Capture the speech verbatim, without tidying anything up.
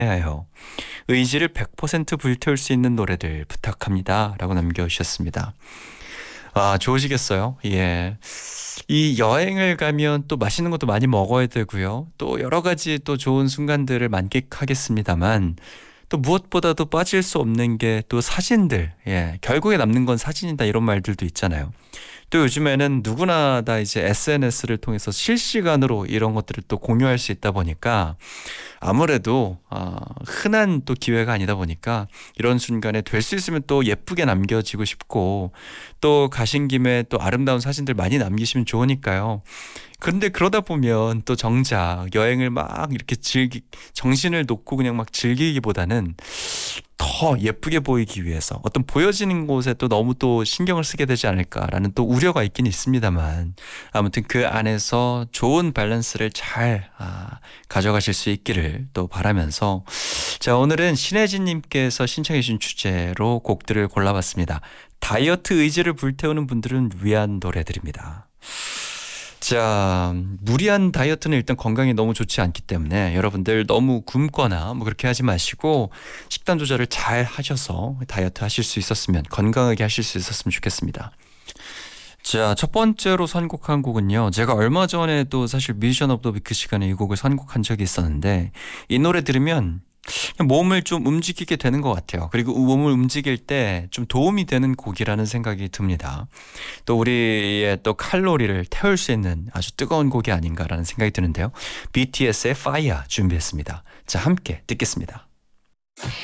해요. 의지를 백 퍼센트 불태울 수 있는 노래들 부탁합니다. 라고 남겨주셨습니다. 아, 좋으시겠어요? 예. 이 여행을 가면 또 맛있는 것도 많이 먹어야 되고요. 또 여러 가지 또 좋은 순간들을 만끽하겠습니다만 또 무엇보다도 빠질 수 없는 게 또 사진들. 예. 결국에 남는 건 사진이다 이런 말들도 있잖아요. 또 요즘에는 누구나 다 이제 에스엔에스를 통해서 실시간으로 이런 것들을 또 공유할 수 있다 보니까 아무래도 어, 흔한 또 기회가 아니다 보니까 이런 순간에 될 수 있으면 또 예쁘게 남겨지고 싶고 또 가신 김에 또 아름다운 사진들 많이 남기시면 좋으니까요. 그런데 그러다 보면 또 정작 여행을 막 이렇게 즐기 정신을 놓고 그냥 막 즐기기보다는 더 예쁘게 보이기 위해서 어떤 보여지는 곳에 또 너무 또 신경을 쓰게 되지 않을까라는 또 우려가 있긴 있습니다만 아무튼 그 안에서 좋은 밸런스를 잘 아, 가져가실 수 있기를 또 바라면서 자, 오늘은 신혜진님께서 신청해 주신 주제로 곡들을 골라봤습니다. 다이어트 의지를 불태우는 분들은 위한 노래들입니다. 자, 무리한 다이어트는 일단 건강에 너무 좋지 않기 때문에 여러분들 너무 굶거나 뭐 그렇게 하지 마시고 식단 조절을 잘 하셔서 다이어트 하실 수 있었으면 건강하게 하실 수 있었으면 좋겠습니다. 자, 첫 번째로 선곡한 곡은요. 제가 얼마 전에도 사실 뮤지션 오브 더 위크 시간에 이 곡을 선곡한 적이 있었는데 이 노래 들으면 몸을 좀 움직이게 되는 것 같아요. 그리고 몸을 움직일 때 좀 도움이 되는 곡이라는 생각이 듭니다. 또 우리의 또 칼로리를 태울 수 있는 아주 뜨거운 곡이 아닌가라는 생각이 드는데요. 비티에스의 Fire 준비했습니다. 자, 함께 듣겠습니다.